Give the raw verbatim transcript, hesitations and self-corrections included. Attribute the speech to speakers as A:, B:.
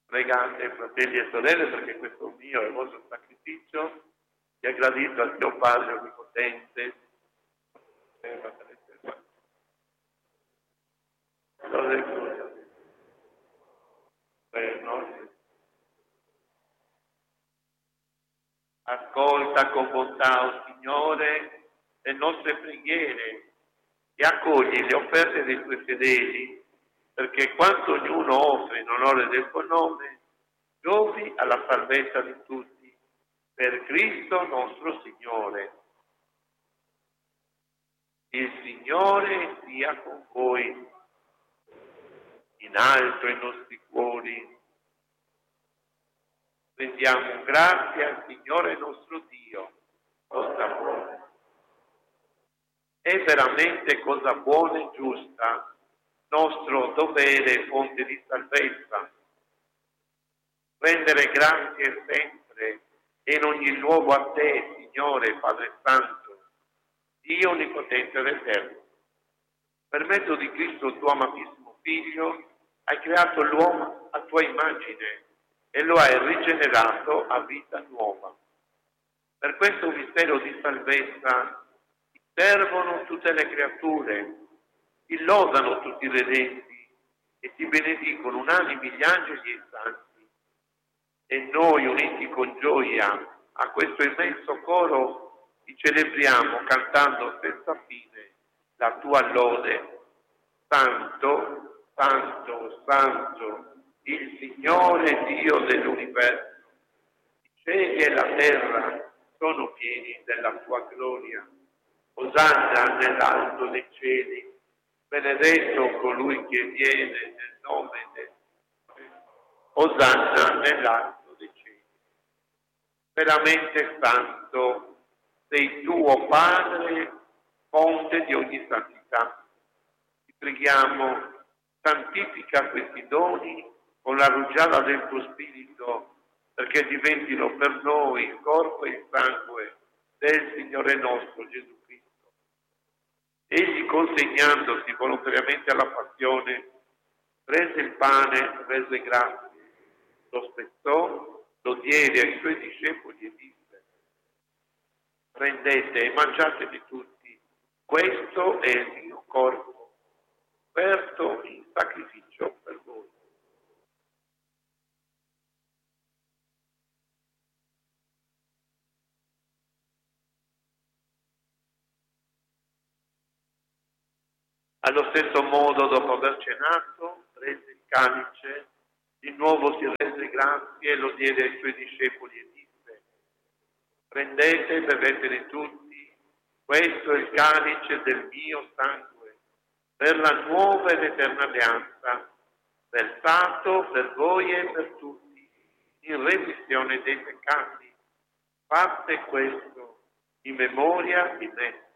A: Pregate, fratelli e sorelle, perché questo mio e vostro sacrificio sia gradito al Dio Padre Onnipotente. Per noi. Ascolta con bontà, o Signore, le nostre preghiere e accogli le offerte dei tuoi fedeli, perché quanto ognuno offre in onore del tuo nome, giovi alla salvezza di tutti, per Cristo nostro Signore. Il Signore sia con voi, in alto i nostri cuori. Rendiamo grazie al Signore nostro Dio, cosa buona. È veramente cosa buona e giusta, nostro dovere e fonte di salvezza. Rendere grazie sempre e in ogni luogo a te, Signore Padre Santo, Dio Onnipotente ed Eterno. Per mezzo di Cristo, tuo amatissimo Figlio, hai creato l'uomo a tua immagine e lo hai rigenerato a vita nuova. Per questo mistero di salvezza ti servono tutte le creature, ti lodano tutti i redenti e ti benedicono unanimi gli angeli e i santi. E noi, uniti con gioia a questo immenso coro, ti celebriamo cantando senza fine la tua lode. Santo, santo, santo, il Signore Dio dell'universo. I cieli e la terra sono pieni della tua gloria. Osanna nell'alto dei cieli. Benedetto colui che viene nel nome del Signore. Osanna nell'alto dei cieli. Veramente santo sei tuo Padre, fonte di ogni santità. Ti preghiamo, santifica questi doni con la rugiada del tuo Spirito, perché diventino per noi il corpo e il sangue del Signore nostro Gesù Cristo. Egli, consegnandosi volontariamente alla passione, prese il pane, rese grazie, lo spezzò, lo diede ai suoi discepoli e disse: prendete e mangiatevi tutti, questo è il mio corpo, offerto in sacrificio per voi. Allo stesso modo, dopo aver cenato, prese il calice, di nuovo si rese grazie e lo diede ai suoi discepoli e disse: prendete e bevetene tutti, questo è il calice del mio sangue, per la nuova ed eterna alleanza, versato per voi e per tutti, in remissione dei peccati. Fate questo in memoria di me.